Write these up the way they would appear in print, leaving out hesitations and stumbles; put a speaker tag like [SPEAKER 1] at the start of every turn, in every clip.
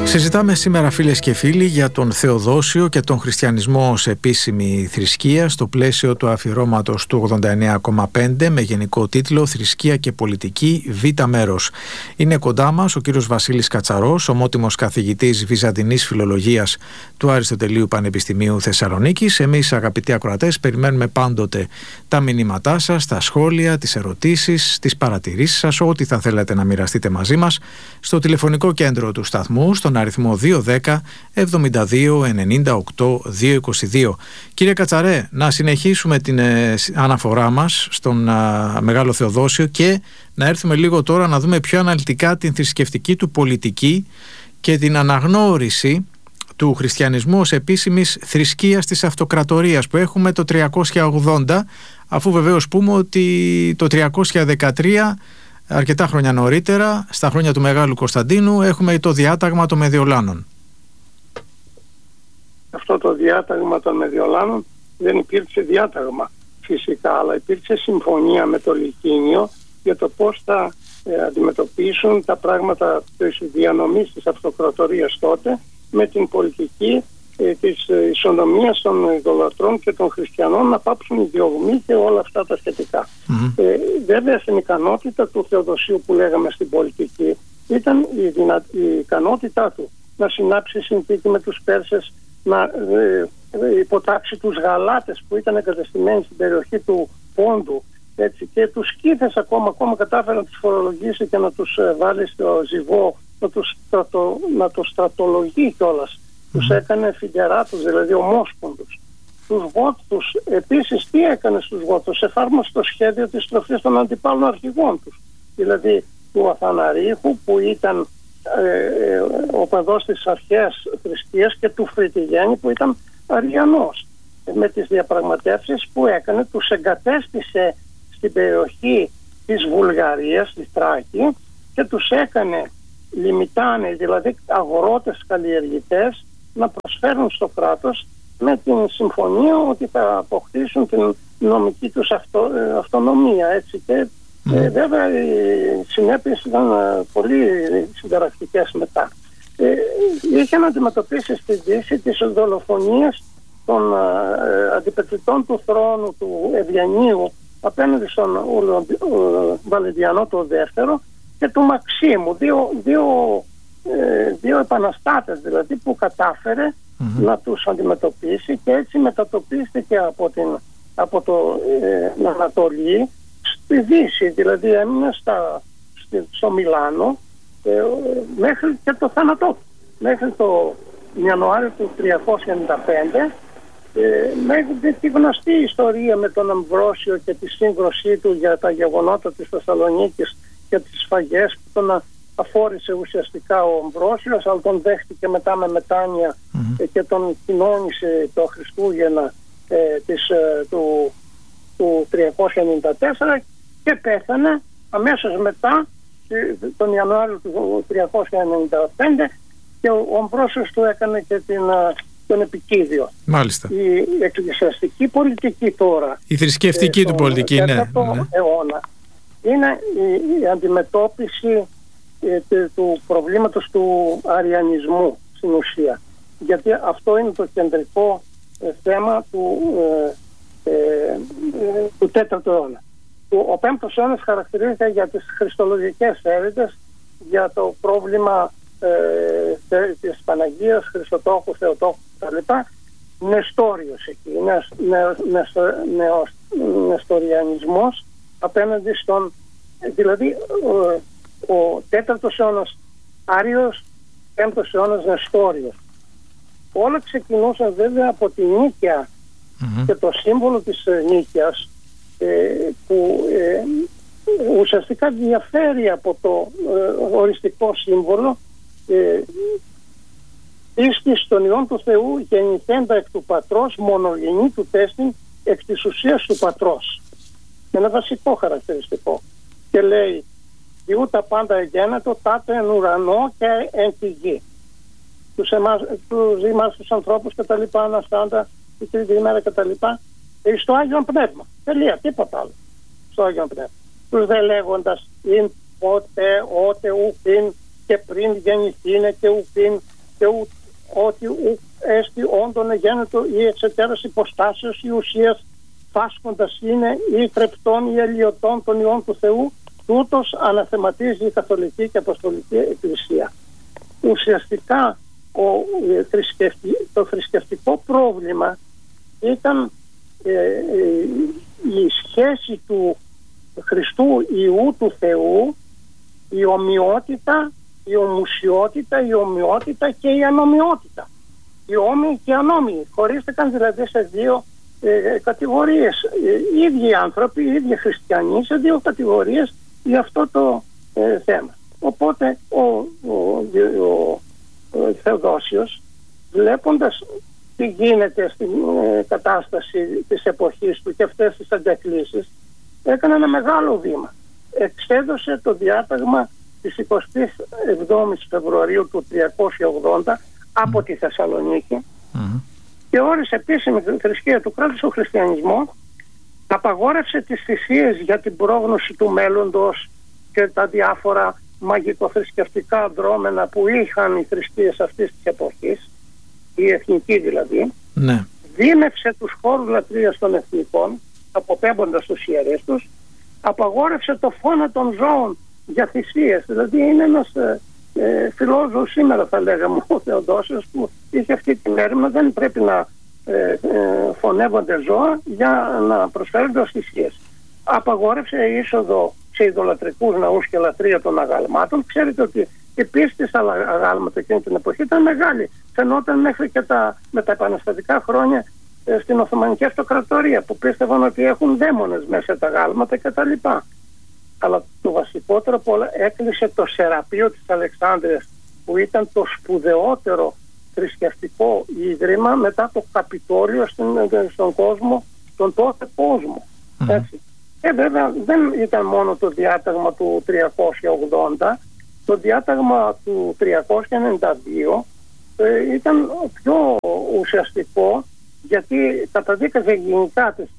[SPEAKER 1] Συζητάμε σήμερα, φίλες και φίλοι, για τον Θεοδόσιο και τον χριστιανισμό ως επίσημη θρησκεία στο πλαίσιο του αφιερώματος του 89,5 με γενικό τίτλο «Θρησκεία και πολιτική Β' μέρος». Είναι κοντά μας ο κύριος Βασίλης Κατσαρός, ομότιμος καθηγητής βυζαντινής φιλολογίας του Αριστοτελείου Πανεπιστημίου Θεσσαλονίκης. Εμείς, αγαπητοί ακροατές, περιμένουμε πάντοτε τα μηνύματά σας, τα σχόλια, τις ερωτήσεις, τις παρατηρήσεις σας, ό,τι θα θέλετε να μοιραστείτε μαζί μας στο τηλεφωνικό κέντρο του σταθμού, στον αριθμό 210 72 98 222. Κύριε Κατσαρέ, να συνεχίσουμε την αναφορά μας στον Μεγάλο Θεοδόσιο και να έρθουμε λίγο τώρα να δούμε πιο αναλυτικά την θρησκευτική του πολιτική και την αναγνώριση του χριστιανισμού ως επίσημης θρησκείας της αυτοκρατορίας που έχουμε το 380, αφού βεβαίως πούμε ότι το 313, αρκετά χρόνια νωρίτερα, στα χρόνια του Μεγάλου Κωνσταντίνου, έχουμε το διάταγμα των Μεδιολάνων.
[SPEAKER 2] Αυτό το διάταγμα των Μεδιολάνων δεν υπήρξε διάταγμα φυσικά, αλλά υπήρξε συμφωνία με το Λυκείνιο για το πώς θα αντιμετωπίσουν τα πράγματα της διανομής της αυτοκρατορίας τότε με την πολιτική της ισονομίας των ειδωλατρών και των χριστιανών, να πάψουν οι διωγμοί και όλα αυτά τα σχετικά. Βέβαια, στην ικανότητα του Θεοδοσίου που λέγαμε στην πολιτική ήταν η ικανότητά του να συνάψει συνθήκη με τους Πέρσες, να υποτάξει τους Γαλάτες που ήταν εγκατεστημένοι στην περιοχή του Πόντου, έτσι, και τους Σκύθες ακόμα κατάφερε να τους φορολογήσει και να τους βάλει στο ζυγό, να τους στρατολογεί κιόλας. Τους έκανε φιγεράτους, δηλαδή ομόσπονδους. Τους Γότους, επίσης, τι έκανε στους Γότους? Εφάρμοσε το σχέδιο της στροφής των αντιπάλων αρχηγών τους. Δηλαδή του Αθαναρίχου, που ήταν ο παδός της αρχαίας θρησκείας, και του Φρυτιγέννη, που ήταν Αριανός. Με τις διαπραγματεύσεις που έκανε, τους εγκατέστησε στην περιοχή της Βουλγαρίας, της Τράκη, και τους έκανε λιμιτάνε, δηλαδή αγρότες καλλιεργητές, να προσφέρουν στο κράτος με την συμφωνία ότι θα αποκτήσουν την νομική τους αυτονομία, έτσι. Και βέβαια οι συνέπειες ήταν πολύ συνταρακτικές μετά. Είχε να αντιμετωπίσει στη Δύση τις δολοφονίες των αντιπετητών του θρόνου του Ευγενίου απέναντι στον Βαλεντιανό το δεύτερο και του Μαξίμου, δύο επαναστάτες δηλαδή, που κατάφερε να τους αντιμετωπίσει, και έτσι μετατοπίστηκε από το Ανατολή στη Δύση, δηλαδή έμεινε στο Μιλάνο μέχρι και το θάνατό, μέχρι το Ιανουάριο του 395, μέχρι τη γνωστή ιστορία με τον Αμβρόσιο και τη σύγκρουσή του για τα γεγονότα της Θεσσαλονίκης και τις σφαγές που τον αφόρησε ουσιαστικά ο Αμβρόσιος, αλλά τον δέχτηκε μετά με μετάνοια και τον κοινώνησε το Χριστούγεννα του 394 και πέθανε αμέσως μετά τον Ιανουάριο του 395, και ο Αμβρόσιος του έκανε και τον επικίδιο.
[SPEAKER 1] Μάλιστα.
[SPEAKER 2] Η εκκλησιαστική πολιτική τώρα,
[SPEAKER 1] η θρησκευτική του πολιτική,
[SPEAKER 2] αιώνα, είναι η αντιμετώπιση του προβλήματος του αριανισμού στην ουσία, γιατί αυτό είναι το κεντρικό θέμα του 4ου αιώνα. Ο 5ος αιώνας χαρακτηρίζεται για τις χριστολογικές έρευνες, για το πρόβλημα της Παναγίας, Χριστοτόκου, Θεοτόκου κτλ. Νεστόριος εκεί, νεστοριανισμός απέναντι στον, δηλαδή ο 4ος αιώνας Άριος, 5ος αιώνας Νεστόριος. Όλα ξεκινούσαν βέβαια από τη Νίκαια και το σύμβολο της Νίκαιας, που ουσιαστικά διαφέρει από το οριστικό σύμβολο πίστη στον Υιόν του Θεού γεννηθέντα εκ του Πατρός, μονογενή του τέστην εκ της ουσίας του Πατρός. Είναι βασικό χαρακτηριστικό. Και λέει, Διού τα πάντα εγένετο, τάτε εν ουρανό και εν τη γη. Τους εμάς τους ανθρώπους και τα λοιπά, αναστάντα, τη τρίτη ημέρα και τα λοιπά, στο Άγιον Πνεύμα. Τελεία, τίποτα άλλο. Στο Άγιον Πνεύμα. Τους δε λέγοντας, ειν, πότε, ότε, ουκίν, και πριν γεννηθήνε και ουκίν, και ότι έστι όντων γένετο ή εξαιτέρας υποστάσεως ή ουσίας φάσκοντας είναι ή τρεπτών ή ελιωτών των ιών του Θεού, τούτος αναθεματίζει η Καθολική και Αποστολική Εκκλησία. Ουσιαστικά το θρησκευτικό πρόβλημα ήταν η σχέση του Χριστού Ιού του Θεού, η ομοιότητα, η ομουσιότητα, η ομοιότητα και η ανομοιότητα. Οι όμοιοι και οι ανόμοιοι χωρίστηκαν δηλαδή σε δύο κατηγορίες. Οι ίδιοι άνθρωποι, οι ίδιοι χριστιανοί σε δύο κατηγορίες για αυτό το θέμα. Οπότε ο Θεοδόσιος, βλέποντας τι γίνεται στην κατάσταση της εποχής του και αυτές τις αντεκκλήσεις, έκανε ένα μεγάλο βήμα. Εξέδωσε το διάταγμα της 27ης Φεβρουαρίου του 380 από τη Θεσσαλονίκη και όρισε επίσημη θρησκεία του κράτους ο χριστιανισμό, απαγόρευσε τις θυσίες για την πρόγνωση του μέλλοντος και τα διάφορα μαγικοθρησκευτικά δρόμενα που είχαν οι θρησκείες αυτής της εποχής, η εθνική δηλαδή.
[SPEAKER 1] Ναι.
[SPEAKER 2] Δίμευσε τους χώρους λατρείας των εθνικών, αποπέμποντας τους ιερείς τους, απαγόρευσε το φόνο των ζώων για θυσίες. Δηλαδή είναι ένας φιλόζωος σήμερα, θα λέγαμε, ο Θεοδόσιος, που είχε αυτή την έρευνα, δεν πρέπει να φωνεύονται ζώα για να προσφέρονται ως θυσίες. Απαγόρευσε είσοδο σε ειδωλατρικούς ναούς και λατρεία των αγαλμάτων. Ξέρετε ότι η πίστη στα αγάλματα εκείνη την εποχή ήταν μεγάλη. Φαινόταν μέχρι και με τα επαναστατικά χρόνια στην Οθωμανική Αυτοκρατορία, που πίστευαν ότι έχουν δαίμονες μέσα τα αγάλματα κτλ. Αλλά το βασικότερο από όλα, έκλεισε το Σεραπείο της Αλεξάνδρειας, που ήταν το σπουδαιότερο θρησκευτικό ίδρυμα μετά το Καπιτόλιο στον κόσμο, τον τότε κόσμο. Έτσι. Και βέβαια δεν ήταν μόνο το διάταγμα του 380, το διάταγμα του 392 ήταν πιο ουσιαστικό, γιατί καταδίκαζε γενικά τις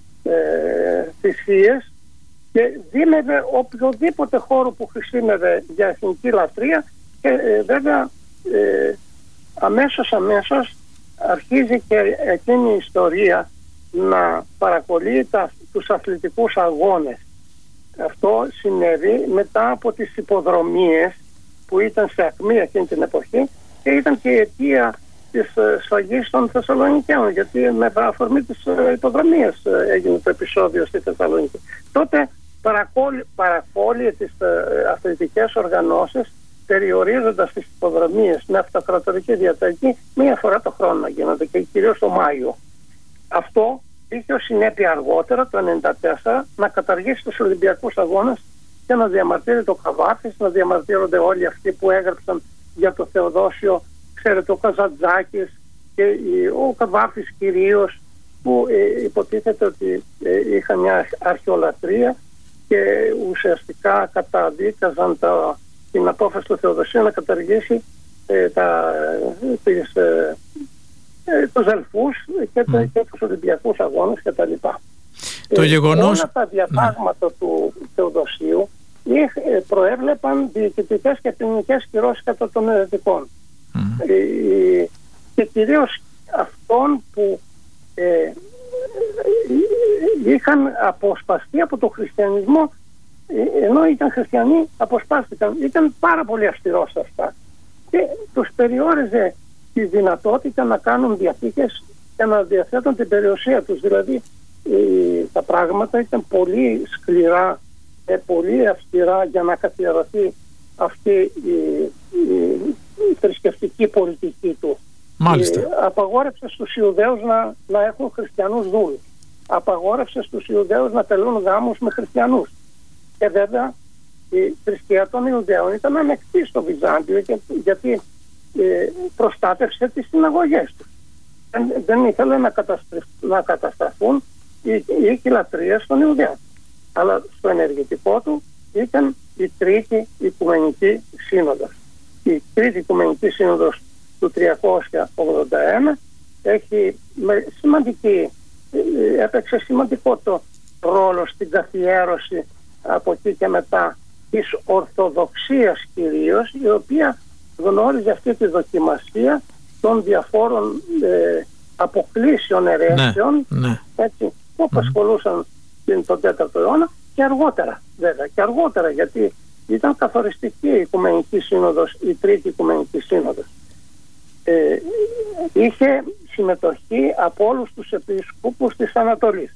[SPEAKER 2] θυσίες και δίμευε οποιοδήποτε χώρο που χρησιμεύε για εθνική λατρεία και βέβαια αμέσως αρχίζει και εκείνη η ιστορία να παρακολεί τους αθλητικούς αγώνες. Αυτό συνέβη μετά από τις υποδρομίες που ήταν σε ακμή εκείνη την εποχή και ήταν και η αιτία της σφαγής των Θεσσαλονικαίων, γιατί με αφορμή τις υποδρομίες έγινε το επεισόδιο στη Θεσσαλονίκη. Τότε παρακόλλησε τις αθλητικές οργανώσεις, περιορίζοντας τις υποδρομίες με αυτοκρατορική διαταγή μία φορά το χρόνο να γίνονται και κυρίως το Μάιο. Αυτό είχε ως συνέπεια αργότερα, το 1994, να καταργήσει τους Ολυμπιακούς Αγώνες και να διαμαρτύρει το Καβάφης, να διαμαρτύρονται όλοι αυτοί που έγραψαν για το Θεοδόσιο. Ξέρετε, ο Καζαντζάκης και ο Καβάφης κυρίως, που υποτίθεται ότι είχαν μια αρχαιολατρεία και ουσιαστικά καταδίκαζαν την απόφαση του Θεοδοσίου να καταργήσει τους Δελφούς και τους Ολυμπιακούς Αγώνες κτλ.
[SPEAKER 1] Το γεγονός...
[SPEAKER 2] Όλα τα διατάγματα του Θεοδοσίου προέβλεπαν διοικητικές και ποινικές κυρώσεις κατά των αιρετικών. Και κυρίως αυτών που είχαν αποσπαστεί από τον χριστιανισμό, ενώ ήταν χριστιανοί, αποσπάστηκαν. Ήταν πάρα πολύ αυστηρός σε αυτά και τους περιόριζε τη δυνατότητα να κάνουν διαθήκες και να διαθέτουν την περιουσία τους. Δηλαδή τα πράγματα ήταν πολύ σκληρά, πολύ αυστηρά για να καθιερωθεί αυτή η θρησκευτική πολιτική του. Απαγόρευσε στους Ιουδαίους να έχουν χριστιανούς δούλους. Απαγόρευσε στους Ιουδαίους να τελούν γάμους με χριστιανούς. Και βέβαια η θρησκεία των Ιουδαίων ήταν ανεκτή στο Βυζάντιο, γιατί προστάτευσε τις συναγωγές τους. Δεν ήθελε να καταστραφούν οι οικυλατρίες των Ιουδαίων. Αλλά στο ενεργητικό του ήταν η Τρίτη Οικουμενική Σύνοδος. Η Τρίτη Οικουμενική Σύνοδος του 381 έπαιξε σημαντικό το ρόλο στην καθιέρωση από εκεί και μετά της Ορθοδοξίας κυρίως, η οποία γνώριζε αυτή τη δοκιμασία των διαφόρων αποκλήσεων αιρέσεων, έτσι, που απασχολούσαν τον 4ο αιώνα και αργότερα, βέβαια, γιατί ήταν καθοριστική η Οικουμενική Σύνοδος, η Τρίτη Οικουμενική Σύνοδος. Είχε συμμετοχή από όλους τους επίσκοπους της Ανατολής.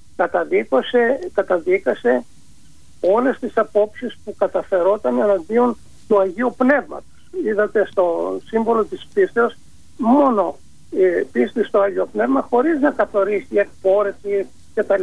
[SPEAKER 2] Καταδίκασε όλες τις απόψεις που καταφερόταν εναντίον του Αγίου Πνεύματος. Είδατε στο σύμβολο της πίστεως μόνο πίστη στο Άγιο Πνεύμα, χωρίς να καθορίσει εκπόρεση κτλ.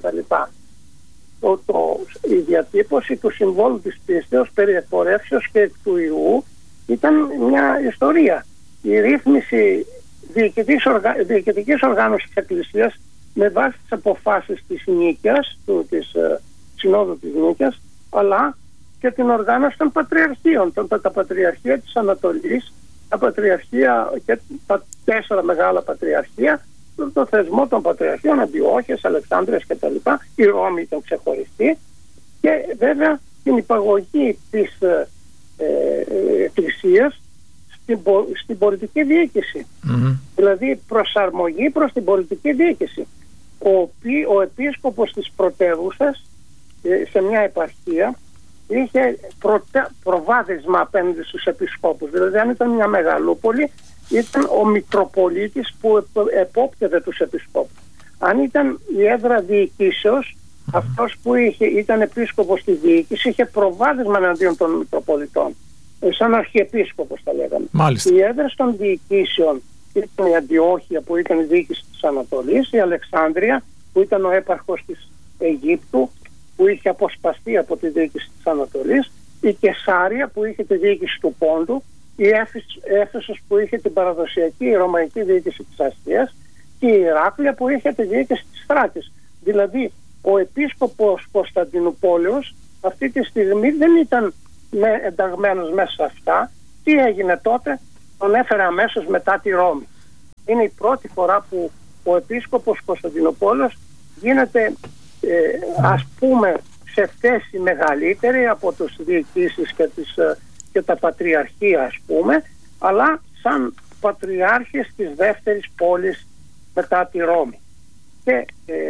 [SPEAKER 2] Η διατύπωση του συμβόλου της πίστεως περί εκπορεύσεως και εκ του Ιού ήταν μια ιστορία. Η ρύθμιση διοικητικής οργάνωσης της Εκκλησίας με βάση τις αποφάσεις της Νίκαιας, της Συνόδου της Νίκαιας, αλλά και την οργάνωση των πατριαρχείων, τα πατριαρχία της Ανατολής, τα πατριαρχία και τα 4 μεγάλα πατριαρχία, το θεσμό των πατριαρχείων, Αντιόχειας, Αλεξάνδρειας κτλ. Η Ρώμη ήταν ξεχωριστή, και βέβαια την υπαγωγή της Εκκλησίας στην πολιτική διοίκηση. Δηλαδή προσαρμογή προς την πολιτική διοίκηση. Ο επίσκοπος της πρωτεύουσας σε μια επαρχία είχε προβάδισμα απέναντι στους επισκόπους. Δηλαδή αν ήταν μια μεγαλούπολη, ήταν ο Μητροπολίτης που επόπτευε τους επισκόπους. Αν ήταν η έδρα διοικήσεως, αυτός που ήταν επίσκοπος στη διοίκηση είχε προβάδισμα εναντίον των Μητροπολιτών, σαν αρχιεπίσκοπος τα λέγαμε. Οι έδρες των διοικήσεων ήταν η Αντιόχεια που ήταν η διοίκηση της Ανατολής, η Αλεξάνδρεια που ήταν ο έπαρχος της Αιγύπτου που είχε αποσπαστεί από τη διοίκηση της Ανατολής, η Κεσάρια που είχε τη διοίκηση του Πόντου, η Έφεσος που είχε την παραδοσιακή ρωμαϊκή διοίκηση της Αστίας και η Ηράκλεια που είχε τη διοίκηση της Θράκης. Δηλαδή ο επίσκοπος Κωνσταντινουπόλεως αυτή τη στιγμή δεν ήταν ενταγμένος μέσα σε αυτά. Τι έγινε τότε? Τον έφερε αμέσως μετά τη Ρώμη. Είναι η πρώτη φορά που ο επίσκοπος Κωνσταντινούπολεως γίνεται ας πούμε σε θέση μεγαλύτερη από τους διοικήσεις και τα πατριαρχία ας πούμε, αλλά σαν πατριάρχης της δεύτερης πόλης μετά τη Ρώμη. Και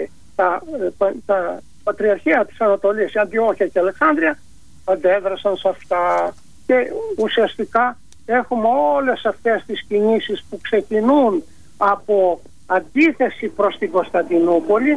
[SPEAKER 2] τα πατριαρχία της Ανατολής, η Αντιόχεια και η Αλεξάνδρεια αντέδρασαν σε αυτά, και ουσιαστικά έχουμε όλες αυτές τις κινήσεις που ξεκινούν από αντίθεση προς την Κωνσταντινούπολη.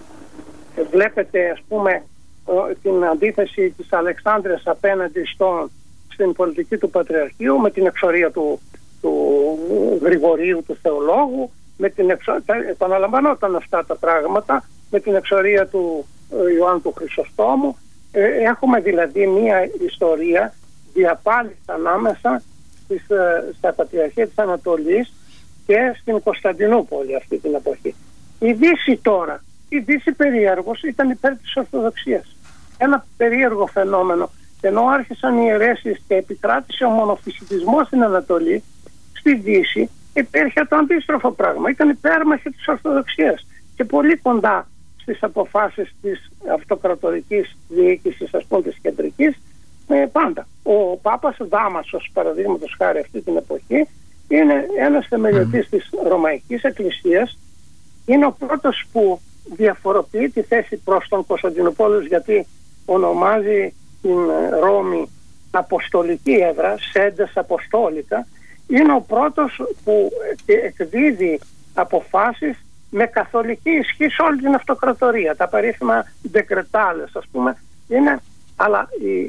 [SPEAKER 2] Βλέπετε ας πούμε την αντίθεση της Αλεξάνδρειας απέναντι στην πολιτική του Πατριαρχείου, με την εξορία του Γρηγορίου του Θεολόγου, επαναλαμβανόταν αυτά τα πράγματα, με την εξορία του Ιωάννου του Χρυσοστόμου. Έχουμε δηλαδή μια ιστορία διαπάλης ανάμεσα στα Πατριαρχία της Ανατολής και στην Κωνσταντινούπολη αυτή την εποχή. Η Δύση τώρα, η Δύση περίεργος ήταν υπέρ της Ορθοδοξίας. Ένα περίεργο φαινόμενο. Ενώ άρχισαν οι αιρέσεις και επικράτησε ο μονοφυσιτισμός στην Ανατολή, στη Δύση υπήρχε το αντίστροφο πράγμα. Ήταν υπέρμαχοι της Ορθοδοξίας και πολύ κοντά στις αποφάσεις της αυτοκρατορικής διοίκησης, ας πούμε της κεντρικής, πάντα. Ο Πάπας Δάμασος, παραδείγματος χάρη αυτή την εποχή, είναι ένας θεμελιωτής της Ρωμαϊκής Εκκλησίας. Είναι ο πρώτος που διαφοροποιεί τη θέση προς τον Κωνσταντινούπολεως, γιατί ονομάζει την Ρώμη αποστολική έδρα, σέντες αποστόλικα. Είναι ο πρώτος που εκδίδει αποφάσεις με καθολική ισχύ σε όλη την αυτοκρατορία. Τα περίφημα ντεκρετάλες ας πούμε είναι, αλλά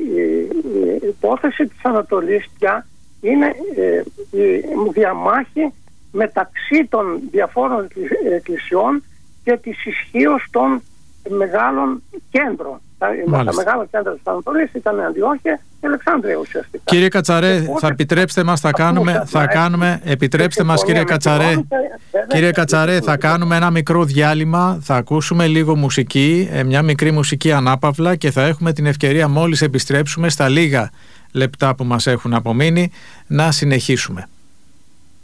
[SPEAKER 2] η υπόθεση της Ανατολής πια είναι η διαμάχη μεταξύ των διαφόρων εκκλησιών και της ισχύως των μεγάλων κέντρων. Τα μεγάλα κέντρα της Ανατολής ήταν Αντιόχεια και Αλεξάνδρεια ουσιαστικά.
[SPEAKER 1] Κύριε Κατσαρέ, θα επιτρέψτε μας, επιτρέψτε μας κύριε Κατσαρέ, θα κάνουμε ένα μικρό διάλειμμα, θα ακούσουμε λίγο μουσική, μια μικρή μουσική ανάπαυλα, και θα έχουμε την ευκαιρία μόλις επιστρέψουμε στα λίγα λεπτά που μας έχουν απομείνει να συνεχίσουμε.